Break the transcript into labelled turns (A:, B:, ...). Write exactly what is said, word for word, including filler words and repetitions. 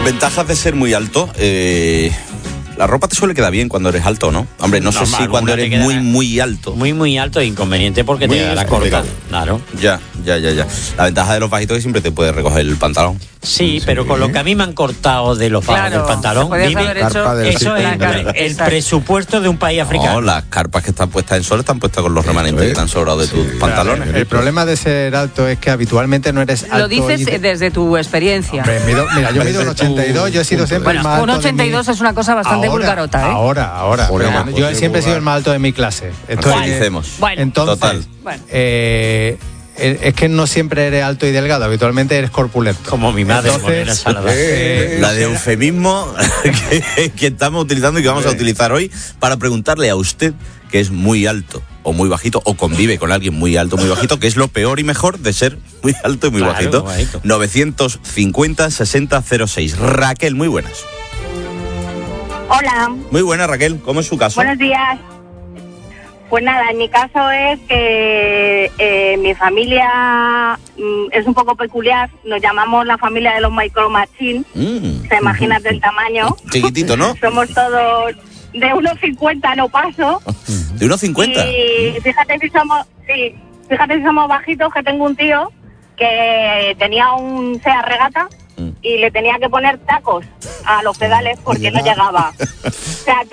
A: Ventajas de ser muy alto. Eh, la ropa te suele quedar bien cuando eres alto, ¿no? Hombre, no, no sé si cuando eres muy, muy alto.
B: Muy, muy alto es inconveniente porque muy te da la corta. Claro.
A: Ya, ya, ya, ya. La ventaja de los bajitos es que siempre te puedes recoger el pantalón.
B: Sí, sí, pero con lo que a mí me han cortado de los bajos
C: claro,
B: del pantalón, dime,
C: hecho,
B: eso es el, el presupuesto de un país africano.
A: No, las carpas que están puestas en sol están puestas con los remanentes que te han sobrado de sí, tus pantalones.
D: Claro, el problema de ser alto es que habitualmente no eres alto.
C: Lo dices de... desde tu experiencia.
D: Hombre, mido, mira, yo mido un ochenta y dos, yo he sido siempre
C: bueno,
D: el más alto.
C: Un ochenta y dos mi... es una cosa bastante
D: ahora,
C: vulgarota, ¿eh?
D: Ahora, ahora. ahora bueno, yo siempre he sido el más alto de mi clase.
A: Estoy, eh,
C: bueno,
D: entonces,
A: total.
C: Bueno.
D: Eh, es que no siempre eres alto y delgado, habitualmente eres corpulento.
B: Como mi madre.
D: Entonces,
A: eh, la de eufemismo que, que estamos utilizando y que vamos a utilizar hoy para preguntarle a usted, que es muy alto o muy bajito, o convive con alguien muy alto o muy bajito, que es lo peor y mejor de ser muy alto y muy claro, bajito. bajito. novecientos cincuenta sesenta cero seis. Raquel, muy buenas.
E: Hola.
A: Muy buenas, Raquel. ¿Cómo es su caso?
E: Buenos días. Pues nada, en mi caso es que eh, mi familia mm, es un poco peculiar. Nos llamamos la familia de los Micro Machine. Mm. Se imaginan del tamaño.
A: Chiquitito, ¿no?
E: Somos todos de uno cincuenta, no paso.
A: ¿De uno cincuenta?
E: Y fíjate si somos, sí, fíjate si somos bajitos, que tengo un tío que tenía un Seat Regata y le tenía que poner tacos a los pedales porque no llegaba. O sea,